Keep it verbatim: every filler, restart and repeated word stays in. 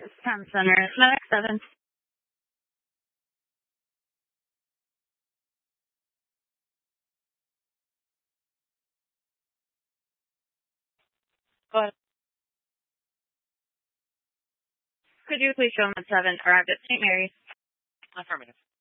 Town Center, Medic seven. Go ahead. Could you please show them at seven arrived at Saint Mary's? Affirmative.